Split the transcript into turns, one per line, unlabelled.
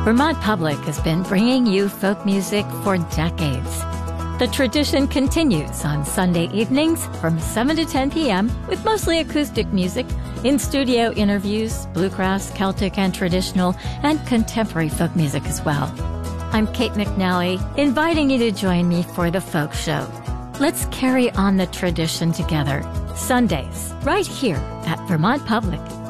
Vermont Public has been bringing you folk music for decades. The tradition continues on Sunday evenings from 7 to 10 p.m. with mostly acoustic music, in-studio interviews, bluegrass, Celtic and traditional, and contemporary folk music as well. I'm Kate McNally, inviting you to join me for the Folk Show. Let's carry on the tradition together. Sundays, right here at Vermont Public.